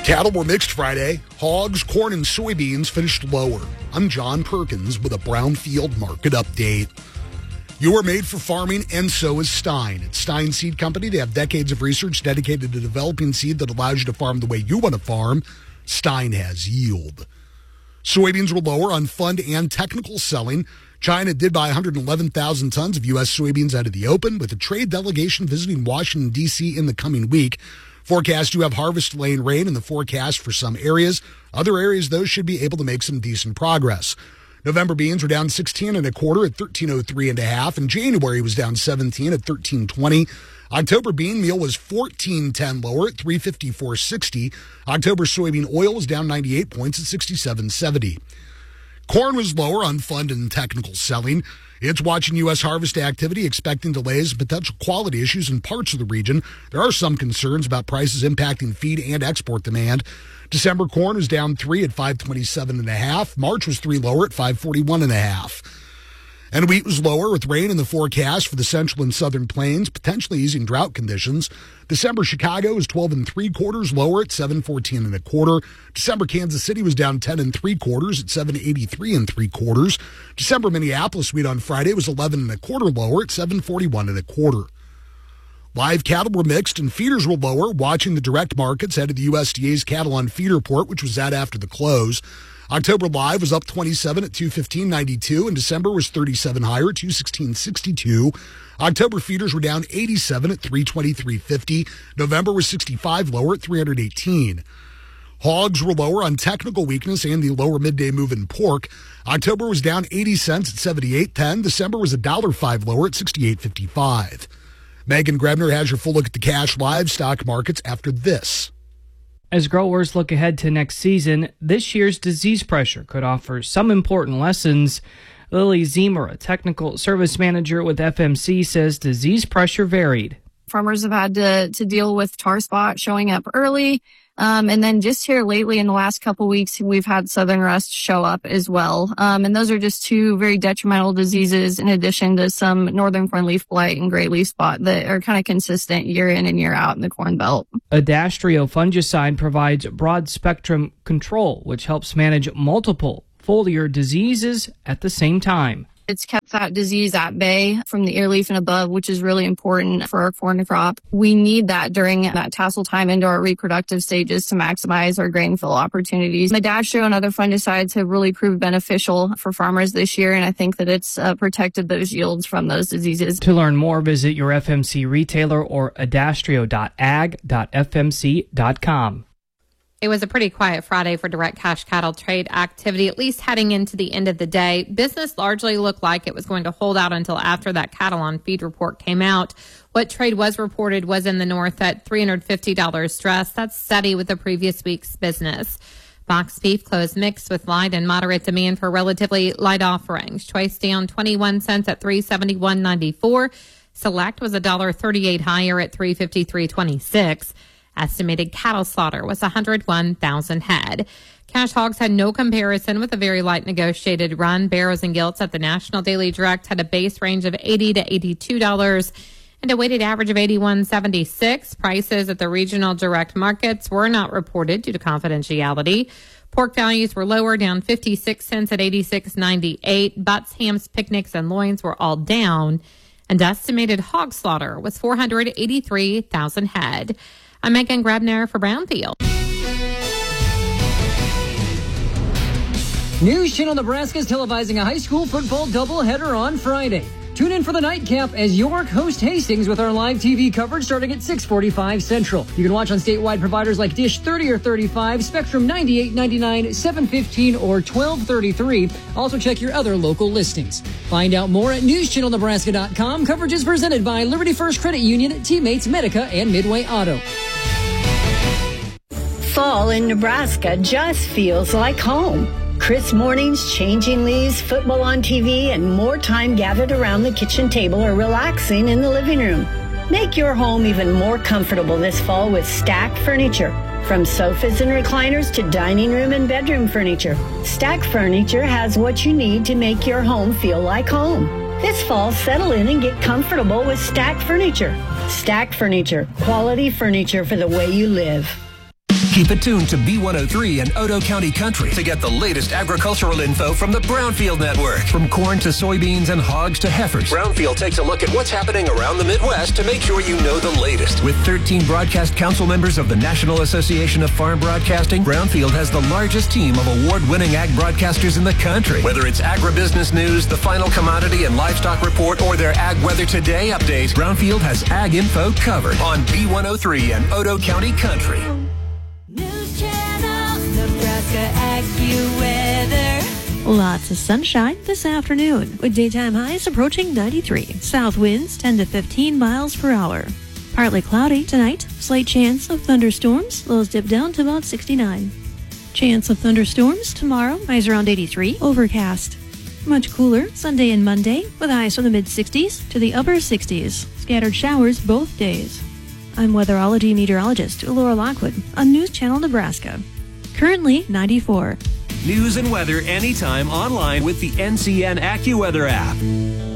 Cattle were mixed Friday. Hogs, corn, and soybeans finished lower. I'm John Perkins with a Brownfield market update. You are made for farming, and so is Stein. At Stein Seed Company, they have decades of research dedicated to developing seed that allows you to farm the way you want to farm. Stein has yield. Soybeans were lower on fund and technical selling. China did buy 111,000 tons of U.S. soybeans out of the open, with a trade delegation visiting Washington, D.C. in the coming week. Forecast do have harvest delaying rain in the forecast for some areas. Other areas, though, should be able to make some decent progress. November beans were down 16 and a quarter at 13.03 and a half, and January was down 17 at 13.20. October bean meal was 14.10 lower at 354.60. October soybean oil was down 98 points at 67.70. Corn was lower on fund and technical selling. It's watching U.S. harvest activity, expecting delays and potential quality issues in parts of the region. There are some concerns about prices impacting feed and export demand. December corn was down 3 at 527.5. March was 3 lower at 541.5. And wheat was lower with rain in the forecast for the central and southern plains, potentially easing drought conditions. December Chicago was 12 3/4 lower at 714 1/4. December Kansas City was down 10 3/4 at 783 3/4. December Minneapolis wheat on Friday was 11 1/4 lower at 741 1/4. Live cattle were mixed and feeders were lower, watching the direct markets ahead of the USDA's cattle on feed report, which was out after the close. October live was up 27 at 215.92, and December was 37 higher at 216.62. October feeders were down 87 at 323.50. November was 65 lower at 318. Hogs were lower on technical weakness and the lower midday move in pork. October was down 80 cents at 78.10. December was $1.05 lower at 68.55. Megan Grebner has your full look at the cash livestock markets after this. As growers look ahead to next season, this year's disease pressure could offer some important lessons. Lily Zemer, a technical service manager with FMC, says disease pressure varied. Farmers have had to deal with tar spot showing up early. And then just here lately in the last couple weeks, we've had southern rust show up as well. And those are just two very detrimental diseases in addition to some northern corn leaf blight and gray leaf spot that are kind of consistent year in and year out in the Corn Belt. Adastrio fungicide provides broad spectrum control, which helps manage multiple foliar diseases at the same time. It's kept that disease at bay from the ear leaf and above, which is really important for our corn crop. We need that during that tassel time into our reproductive stages to maximize our grain fill opportunities. Adastrio and other fungicides have really proved beneficial for farmers this year, and I think that it's protected those yields from those diseases. To learn more, visit your FMC retailer or adastrio.ag.fmc.com. It was a pretty quiet Friday for direct cash cattle trade activity, at least heading into the end of the day. Business largely looked like it was going to hold out until after that cattle on feed report came out. What trade was reported was in the north at $350 stress. That's steady with the previous week's business. Box beef closed mixed with light and moderate demand for relatively light offerings. Choice down 21 cents at $371.94. Select was $1.38 higher at $353.26. Estimated cattle slaughter was 101,000 head. Cash hogs had no comparison with a very light negotiated run. Barrows and gilts at the National Daily Direct had a base range of $80 to $82 and a weighted average of $81.76. Prices at the regional direct markets were not reported due to confidentiality. Pork values were lower, down 56 cents at $86.98. Butts, hams, picnics, and loins were all down. And estimated hog slaughter was 483,000 head. I'm Megan Grebner for Brownfield. News Channel Nebraska is televising a high school football doubleheader on Friday. Tune in for the nightcap as York host Hastings with our live TV coverage starting at 6:45 Central. You can watch on statewide providers like Dish 30 or 35, Spectrum 98.99, 715 or 1233. Also check your other local listings. Find out more at newschannelnebraska.com. Coverage is presented by Liberty First Credit Union, Teammates, Medica, and Midway Auto. Fall in Nebraska just feels like home. Crisp mornings, changing leaves, football on TV, and more time gathered around the kitchen table or relaxing in the living room. Make your home even more comfortable this fall with Stack Furniture. From sofas and recliners to dining room and bedroom furniture, Stack Furniture has what you need to make your home feel like home. This fall, settle in and get comfortable with Stack Furniture. Stack Furniture, quality furniture for the way you live. Keep it tuned to B103 and Odo County Country to get the latest agricultural info from the Brownfield Network. From corn to soybeans and hogs to heifers, Brownfield takes a look at what's happening around the Midwest to make sure you know the latest. With 13 broadcast council members of the National Association of Farm Broadcasting, Brownfield has the largest team of award-winning ag broadcasters in the country. Whether it's agribusiness news, the final commodity and livestock report, or their Ag Weather Today update, Brownfield has ag info covered on B103 and Odo County Country. News Channel, Nebraska AccuWeather. Lots of sunshine this afternoon, with daytime highs approaching 93. South winds 10 to 15 miles per hour. Partly cloudy tonight, slight chance of thunderstorms, lows dip down to about 69. Chance of thunderstorms tomorrow, highs around 83, overcast. Much cooler Sunday and Monday, with highs from the mid-60s to the upper 60s. Scattered showers both days. I'm weatherology meteorologist Laura Lockwood on News Channel Nebraska. Currently 94. News and weather anytime online with the NCN AccuWeather app.